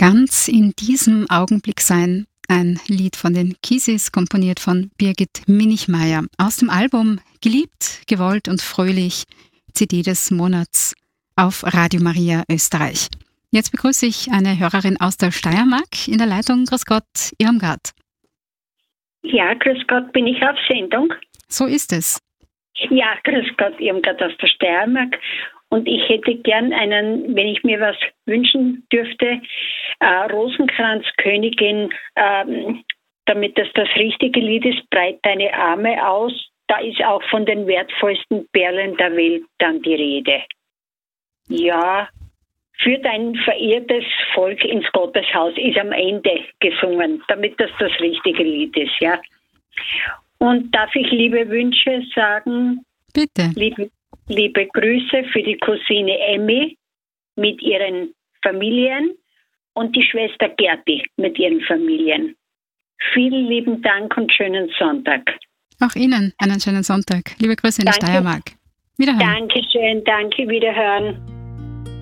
Ganz in diesem Augenblick sein. Ein Lied von den Kiesis, komponiert von Birgit Minichmayr. Aus dem Album Geliebt, gewollt und fröhlich, CD des Monats auf Radio Maria Österreich. Jetzt begrüße ich eine Hörerin aus der Steiermark in der Leitung. Grüß Gott, Irmgard. Ja, grüß Gott, bin ich auf Sendung? So ist es. Ja, grüß Gott, Irmgard aus der Steiermark. Und ich hätte gern einen, wenn ich mir was wünschen dürfte, Rosenkranz Königin, damit das richtige Lied ist, breit deine Arme aus. Da ist auch von den wertvollsten Perlen der Welt dann die Rede. Ja, für dein verehrtes Volk ins Gotteshaus ist am Ende gesungen, damit das richtige Lied ist, ja. Und darf ich liebe Wünsche sagen? Bitte. Liebe Grüße für die Cousine Emmy mit ihren Familien und die Schwester Gerti mit ihren Familien. Vielen lieben Dank und schönen Sonntag. Auch Ihnen einen schönen Sonntag. Liebe Grüße in die Steiermark. Wiederhören. Dankeschön, danke, wiederhören.